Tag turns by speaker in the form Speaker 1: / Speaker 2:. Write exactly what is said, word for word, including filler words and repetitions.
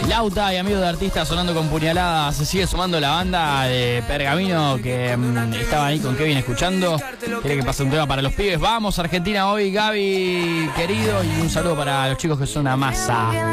Speaker 1: Lauta y amigos de artistas sonando con puñaladas. Se sigue sumando la banda de Pergamino que mmm, estaba ahí con Kevin escuchando. Quiere que pase un tema para los pibes. Vamos, Argentina hoy, Gaby, querido. Y un saludo para los chicos que son una masa.